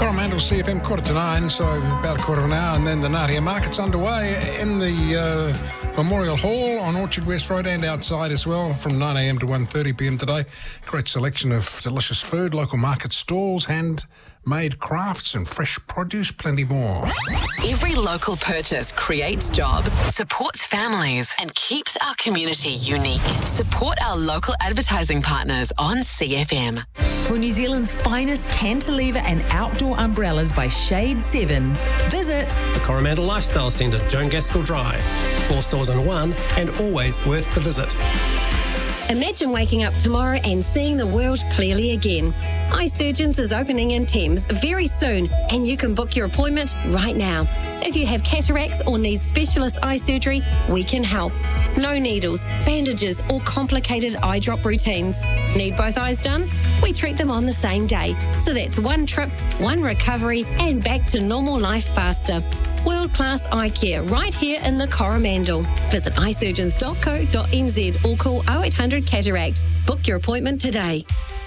Coromandel CFM 8:45, so about a quarter of an hour, and then the Natia Market's underway in the Memorial Hall on Orchard West Road and outside as well from 9am to 1:30pm today. Great selection of delicious food, local market stalls, handmade crafts and fresh produce, plenty more. Every local purchase creates jobs, supports families and keeps our community unique. Support our local advertising partners on CFM. For New Zealand's finest cantilever and outdoor umbrellas by Shade 7, visit the Coromandel Lifestyle Centre, Joan Gaskell Drive. 4 stores in one and always worth the visit. Imagine waking up tomorrow and seeing the world clearly again. Eye Surgeons is opening in Thames very soon, and you can book your appointment right now. If you have cataracts or need specialist eye surgery, we can help. No needles, bandages or complicated eye drop routines. Need both eyes done? We treat them on the same day. So that's one trip, one recovery and back to normal life faster. World-class eye care right here in the Coromandel. Visit eyesurgeons.co.nz or call 0800 Cataract. Book your appointment today.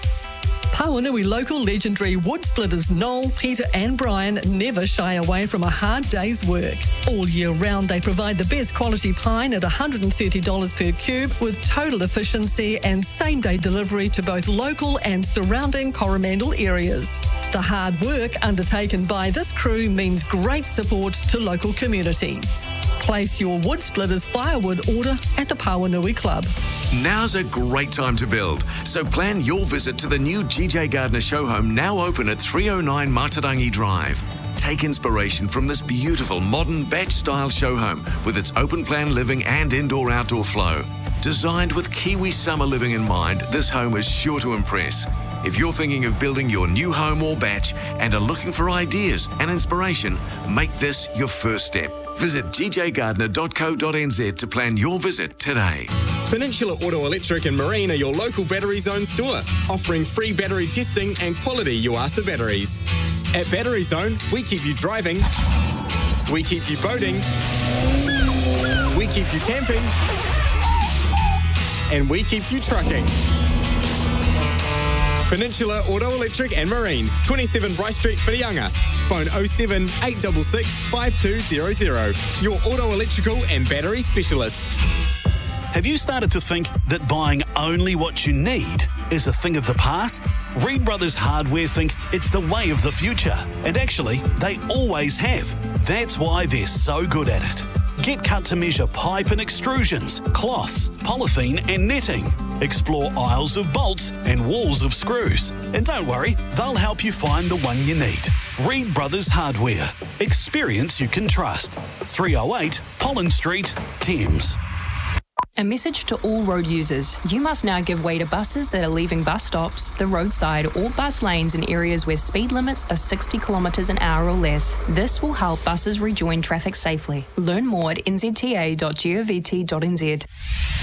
Pawanui local legendary wood splitters Noel, Peter and Brian never shy away from a hard day's work. All year round they provide the best quality pine at $130 per cube with total efficiency and same-day delivery to both local and surrounding Coromandel areas. The hard work undertaken by this crew means great support to local communities. Place your wood splitters firewood order at the Pawanui Club. Now's a great time to build, so plan your visit to the new GJ Gardner show home, now open at 309 Matarangi Drive. Take inspiration from this beautiful modern batch-style show home with its open-plan living and indoor-outdoor flow. Designed with Kiwi summer living in mind, this home is sure to impress. If you're thinking of building your new home or batch and are looking for ideas and inspiration, make this your first step. Visit gjgardner.co.nz to plan your visit today. Peninsula Auto Electric and Marine are your local Battery Zone store, offering free battery testing and quality Yuasa batteries. At Battery Zone, we keep you driving, we keep you boating, we keep you camping, and we keep you trucking. Peninsula Auto Electric and Marine, 27 Bryce Street, Whirianga. Phone 07 866 5200. Your auto electrical and battery specialist. Have you started to think that buying only what you need is a thing of the past? Reed Brothers Hardware think it's the way of the future. And actually, they always have. That's why they're so good at it. Get cut-to-measure pipe and extrusions, cloths, polythene and netting. Explore aisles of bolts and walls of screws. And don't worry, they'll help you find the one you need. Reed Brothers Hardware. Experience you can trust. 308 Pollen Street, Thames. A message to all road users. You must now give way to buses that are leaving bus stops, the roadside or bus lanes in areas where speed limits are 60 kilometres an hour or less. This will help buses rejoin traffic safely. Learn more at nzta.govt.nz.